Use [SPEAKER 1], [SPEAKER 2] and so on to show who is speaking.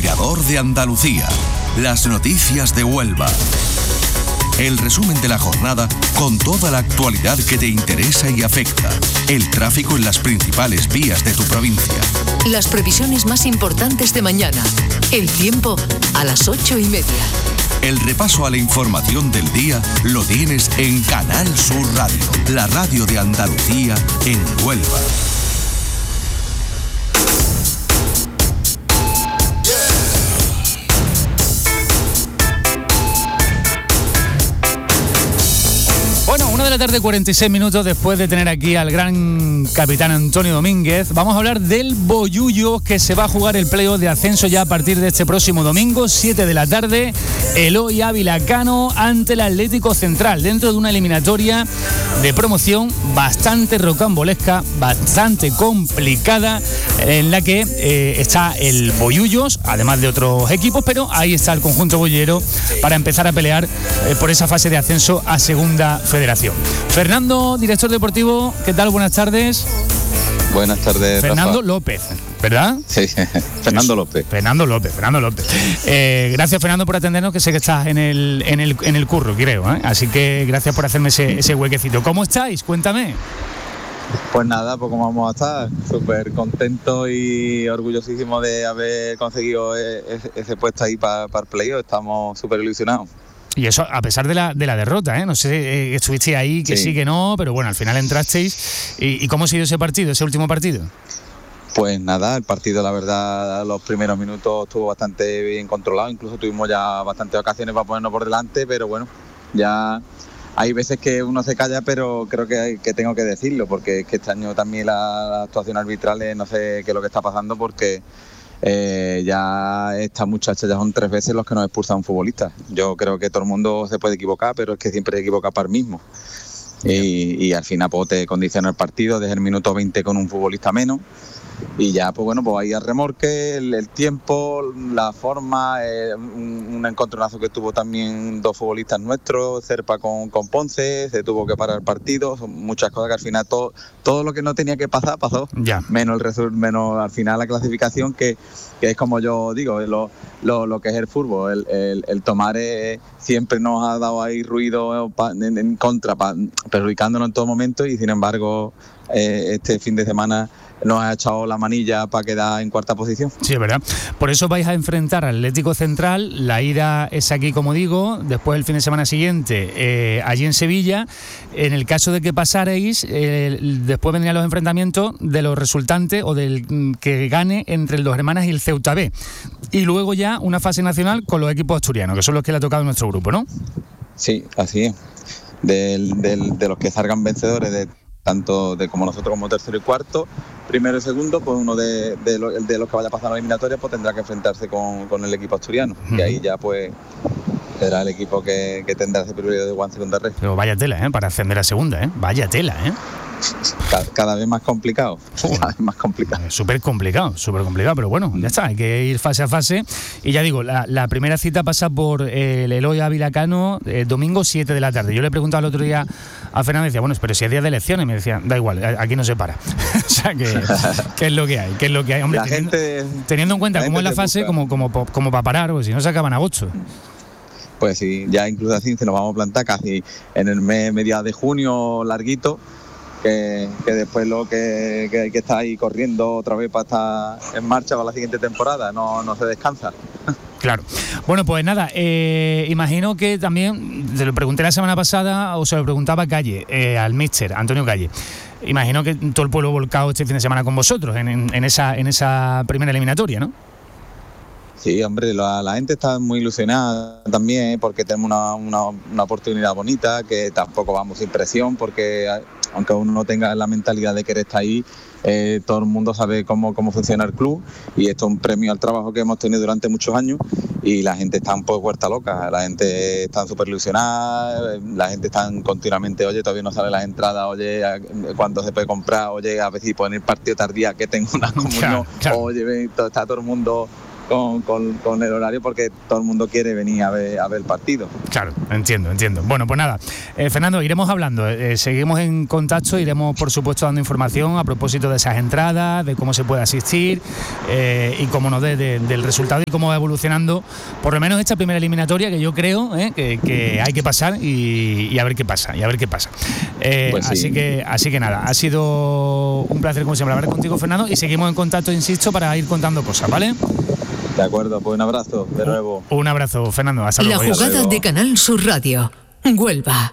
[SPEAKER 1] Mirador de Andalucía. Las noticias de Huelva. El resumen de la jornada con toda la actualidad que te interesa y afecta. El tráfico en las principales vías de tu provincia.
[SPEAKER 2] Las previsiones más importantes de mañana. El tiempo a las 8:30.
[SPEAKER 1] El repaso a la información del día lo tienes en Canal Sur Radio, la radio de Andalucía en Huelva.
[SPEAKER 3] Bueno, 1:46 p.m. después de tener aquí al gran capitán Antonio Domínguez, vamos a hablar del Bollullo, que se va a jugar el playoff de ascenso ya a partir de este próximo domingo, 7 de la tarde, Eloy Ávila Cano ante el Atlético Central, dentro de una eliminatoria de promoción bastante rocambolesca, bastante complicada, en la que está el Bollullos, además de otros equipos, pero ahí está el conjunto bollero para empezar a pelear por esa fase de ascenso a Segunda Federación. Fernando, director deportivo, ¿qué tal? Buenas tardes.
[SPEAKER 4] Buenas tardes,
[SPEAKER 3] Fernando
[SPEAKER 4] Rafa.
[SPEAKER 3] López, ¿verdad?
[SPEAKER 4] Sí, Fernando López.
[SPEAKER 3] Fernando López. Gracias, Fernando, por atendernos, que sé que estás en el curro, creo, ¿eh? Así que gracias por hacerme ese huequecito. ¿Cómo estáis? Cuéntame.
[SPEAKER 4] Pues nada, pues cómo vamos a estar, súper contentos y orgullosísimos de haber conseguido ese puesto ahí para el playoff. Estamos súper ilusionados.
[SPEAKER 3] Y eso a pesar de la derrota, ¿eh? No sé, estuvisteis ahí, que sí, que no, pero bueno, al final entrasteis. ¿Y cómo se dio ese partido, ese último partido?
[SPEAKER 4] Pues nada, el partido, la verdad, los primeros minutos estuvo bastante bien controlado, incluso tuvimos ya bastantes ocasiones para ponernos por delante, pero bueno, ya hay veces que uno se calla, pero creo que tengo que decirlo, porque es que este año también la actuación arbitral, no sé qué es lo que está pasando, porque ya esta muchacha ya son 3 veces los que nos expulsan a un futbolista. Yo creo que todo el mundo se puede equivocar, pero es que siempre se equivoca para el mismo. Y al final pues, te condiciona el partido desde el minuto 20 con un futbolista menos. Y ya, pues bueno, pues ahí al remorque, el tiempo, la forma, un encontronazo que tuvo también 2 futbolistas nuestros, Cerpa con Ponce, se tuvo que parar el partido, son muchas cosas que al final todo lo que no tenía que pasar, pasó,
[SPEAKER 3] ya.
[SPEAKER 4] menos al final la clasificación, que es como yo digo, lo que es el fútbol, el tomar siempre nos ha dado ahí ruido en contra, perjudicándonos en todo momento, y sin embargo este fin de semana nos ha echado la manilla para quedar en 4ª posición.
[SPEAKER 3] Sí, es verdad. Por eso vais a enfrentar al Atlético Central. La ida es aquí, como digo, después el fin de semana siguiente allí en Sevilla. En el caso de que pasarais, después vendrían los enfrentamientos de los resultantes o del que gane entre el Dos Hermanas y el Ceuta B. Y luego ya una fase nacional con los equipos asturianos, que son los que le ha tocado a nuestro grupo, ¿no? Sí,
[SPEAKER 4] así es. De los que salgan vencedores tanto como nosotros como tercero y cuarto, primero y segundo, pues uno de los que vaya a pasar a la eliminatoria pues tendrá que enfrentarse con el equipo asturiano. Y ahí ya pues será el equipo que tendrá ese privilegio de jugar en segunda red.
[SPEAKER 3] Pero vaya tela, para ascender a segunda, vaya tela,
[SPEAKER 4] Cada vez más complicado. Cada vez más complicado.
[SPEAKER 3] Súper complicado, pero bueno, ya está, hay que ir fase a fase. Y ya digo, la primera cita pasa por el Eloy Ávila Cano, domingo 7 de la tarde. Yo le preguntaba el otro día a Fernando, decía, bueno, pero si es día de elecciones, me decía, da igual, aquí no se para. O sea, que es lo que hay, Hombre, teniendo en cuenta cómo es la fase, como para parar, porque si no se acaba en agosto.
[SPEAKER 4] Pues sí, ya incluso así se nos vamos a plantar casi en el mes mediados de junio, larguito, que después lo que hay que estar ahí corriendo otra vez para estar en marcha para la siguiente temporada, no se descansa.
[SPEAKER 3] Claro. Bueno, pues nada, imagino que también, se lo pregunté la semana pasada, o se lo preguntaba a Calle, al míster Antonio Calle. Imagino que todo el pueblo volcado este fin de semana con vosotros en esa primera eliminatoria, ¿no? Sí, hombre, la gente está muy ilusionada también porque tenemos una oportunidad bonita, que tampoco vamos sin presión, porque aunque uno no tenga la mentalidad de querer estar ahí, todo el mundo sabe cómo funciona el club, y esto es un premio al trabajo que hemos tenido durante muchos años, y la gente está un poco vuelta loca, la gente está súper ilusionada, la gente está continuamente, oye, todavía no salen las entradas, oye, cuándo se puede comprar, oye, a ver si poner partido tardía que tengo una comunión, claro. Oye, está todo el mundo
[SPEAKER 4] con el horario porque todo el mundo quiere venir a ver el partido.
[SPEAKER 3] Claro, entiendo. Bueno, pues nada, Fernando, iremos hablando, seguimos en contacto, iremos por supuesto dando información a propósito de esas entradas, de cómo se puede asistir y cómo nos del resultado y cómo va evolucionando por lo menos esta primera eliminatoria, que yo creo que hay que pasar y a ver qué pasa,
[SPEAKER 4] Pues sí.
[SPEAKER 3] así que nada, ha sido un placer como siempre hablar contigo, Fernando, y seguimos en contacto, insisto, para ir contando cosas, ¿vale?
[SPEAKER 4] De acuerdo, pues un abrazo de nuevo.
[SPEAKER 3] Un abrazo, Fernando, hasta luego.
[SPEAKER 2] La jugada de Canal Sur Radio, Huelva.